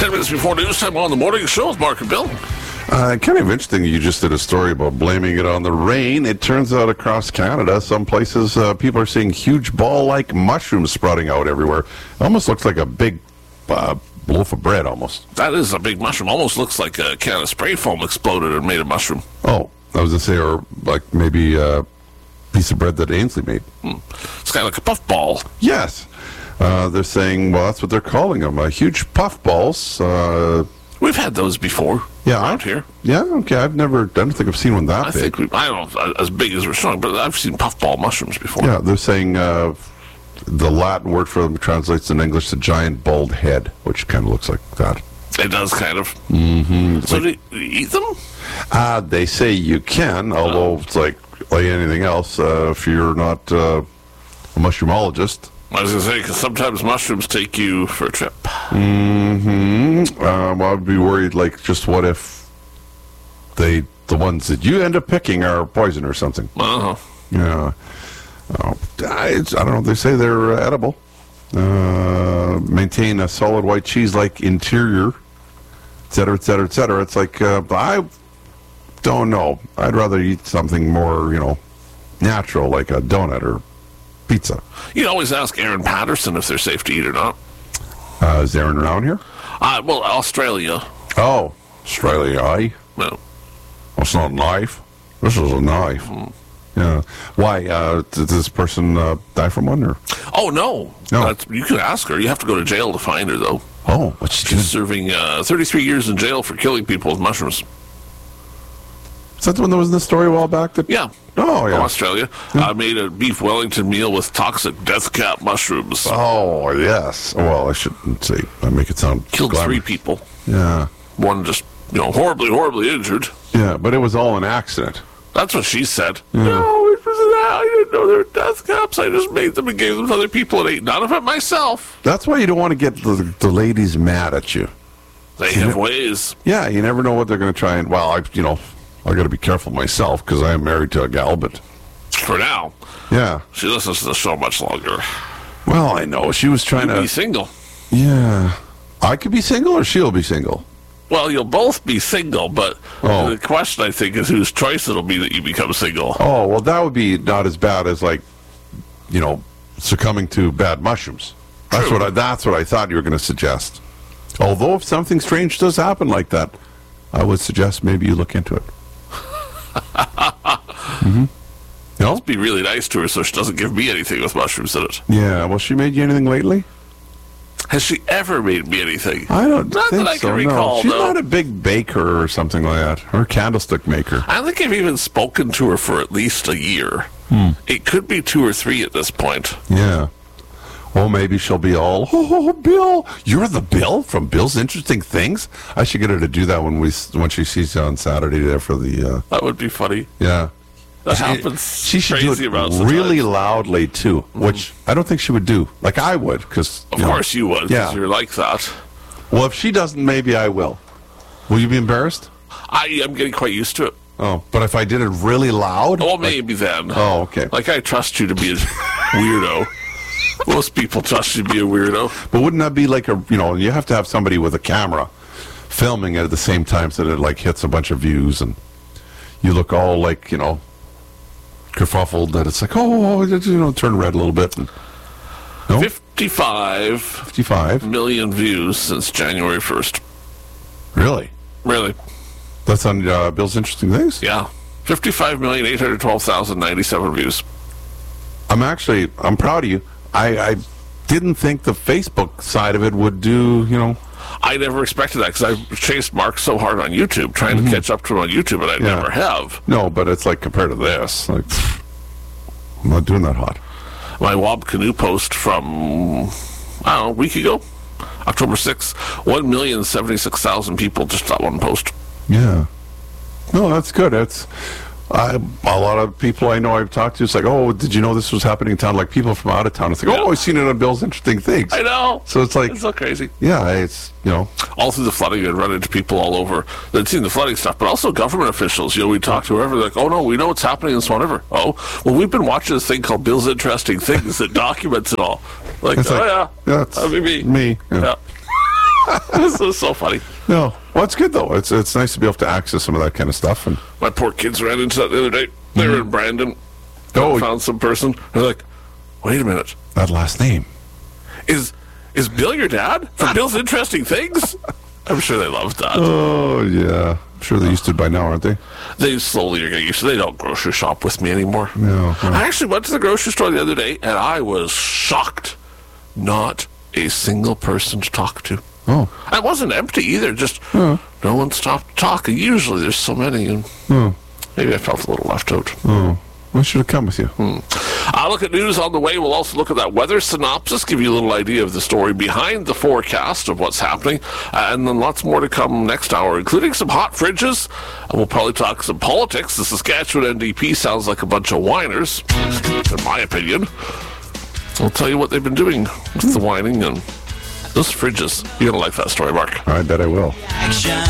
10 minutes before news time on the morning show with Mark and Bill. Kind of interesting you just did a story about blaming it on the rain. It turns out across Canada, some places, people are seeing huge ball-like mushrooms sprouting out everywhere. It almost looks like a big loaf of bread, almost. That is a big mushroom. Almost looks like a can of spray foam exploded and made a mushroom. Oh, I was going to say, or like maybe a piece of bread that Ainsley made. It's kind of like a puffball. Yes. They're saying, well, that's what they're calling them, huge puffballs. We've had those before. Yeah, around here. Yeah, okay. I don't think I've seen one that big. I don't know as big as we're showing, but I've seen puffball mushrooms before. Yeah, they're saying the Latin word for them translates in English to giant bald head, which kind of looks like that. It does kind of. Mm-hmm. So do you eat them? They say you can, although it's like anything else. If you're not a mushroomologist. I was going to say, because sometimes mushrooms take you for a trip. Well, I'd be worried, like, just what if the ones that you end up picking are poison or something? Uh-huh. Yeah. I don't know. They say they're edible. Maintain a solid white cheese-like interior, et cetera, et cetera, et cetera. It's like, I don't know. I'd rather eat something more, natural, like a donut or pizza. You always ask Aaron Patterson if they're safe to eat or not. Is Aaron around here? Well, Australia. Oh, Australia, aye? No. It's not a knife. This is a knife. Yeah. Why? Did this person die from one? Or? Oh, no. You can ask her. You have to go to jail to find her, though. Oh, what's she doing? She's serving 33 years in jail for killing people with mushrooms. Is that the one that was in the story a while back? Yeah. Oh, yeah. From Australia. Made a beef Wellington meal with toxic death cap mushrooms. Oh, yes. Well, I shouldn't say. I make it sound Killed glamorous. 3 people. Yeah. One just, horribly, horribly injured. Yeah, but it was all an accident. That's what she said. Yeah. No, it was I didn't know they were death caps. I just made them and gave them to other people and ate none of it myself. That's why you don't want to get the ladies mad at you. They have ways. Yeah, you never know what they're going to try and... Well, I got to be careful myself because I am married to a gal, but... For now. Yeah. She listens to the show much longer. Well, I know. She was trying to... be single. Yeah. I could be single or she'll be single? Well, you'll both be single, but the question, I think, is whose choice it'll be that you become single. Oh, well, that would be not as bad as, succumbing to bad mushrooms. That's True. what I thought you were going to suggest. Although, if something strange does happen like that, I would suggest maybe you look into it. Mm-hmm. No? Be really nice to her so she doesn't give me anything with mushrooms in it. Yeah, well, she made you anything lately? Has she ever made me anything? I don't Not think that I so, can recall, no. She's though. not a big baker or something like that. Or a candlestick maker. I don't think I've even spoken to her for at least a year. It could be 2 or 3 at this point. Yeah. Well, maybe she'll be all, oh, Bill, you're the Bill from Bill's Interesting Things? I should get her to do that when she sees you on Saturday there for the... That would be funny. Yeah. That happens. She should do it really loudly, too, which I don't think she would do. Like I would, because... Of course you would, because Yeah. you're like that. Well, if she doesn't, maybe I will. Will you be embarrassed? I'm getting quite used to it. Oh, but if I did it really loud? Oh, maybe then. Oh, okay. Like, I trust you to be a weirdo. Most people trust you to be a weirdo. But wouldn't that be like you have to have somebody with a camera filming it at the same time so that it, hits a bunch of views and you look all, kerfuffled that it's like, turn red a little bit. And, no? 55 million views since January 1st. Really? Really? That's on Bill's Interesting Things? Yeah. 55,812,097 views. I'm proud of you. I didn't think the Facebook side of it would do, I never expected that because I chased Mark so hard on YouTube, trying to catch up to him on YouTube, and I never have. No, but it's compared to this, I'm not doing that hot. My Wob Canoe post from, a week ago, October 6th, 1,076,000 people just that one post. Yeah. No, that's good. That's a lot of people I know I've talked to, it's like, oh, did you know this was happening in town? Like people from out of town. It's like, oh, I've seen it on Bill's Interesting Things. I know. So it's like... It's so crazy. Yeah, it's, All through the flooding, I'd run into people all over that'd seen the flooding stuff, but also government officials. We talk to whoever, like, oh, no, we know what's happening in Swan River. Oh, well, we've been watching this thing called Bill's Interesting Things that documents it all. Like, it's yeah, that's that'd be me. Me. Yeah. This is so funny. No. Well, it's good, though. It's nice to be able to access some of that kind of stuff. And My poor kids ran into that the other day. They were in Brandon. Oh. Found some person. They're like, wait a minute. that last name. Is Bill your dad? From Bill's Interesting Things? I'm sure they loved that. Oh, yeah. I'm sure they're used to it by now, aren't they? They slowly are getting used to it. They don't grocery shop with me anymore. No. I actually went to the grocery store the other day, and I was shocked. Not a single person to talk to. Oh. It wasn't empty either. Just no one stopped talking. Usually there's so many, and maybe I felt a little left out. Oh. I should have come with you. I'll look at news on the way. We'll also look at that weather synopsis, give you a little idea of the story behind the forecast of what's happening, and then lots more to come next hour, including some hot fridges. And we'll probably talk some politics. The Saskatchewan NDP sounds like a bunch of whiners, in my opinion. I'll tell you what they've been doing with the whining and those fridges. You're going to like that story, Mark. I bet I will. Action.